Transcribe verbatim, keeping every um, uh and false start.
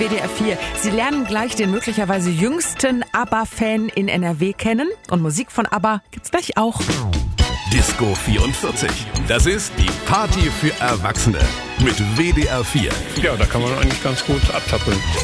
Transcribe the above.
W D R vier. Sie lernen gleich den möglicherweise jüngsten ABBA-Fan in N R W kennen. Und Musik von ABBA gibt's gleich auch. Disco vierundvierzig. Das ist die Party für Erwachsene mit W D R vier. Ja, da kann man eigentlich ganz gut abtappeln.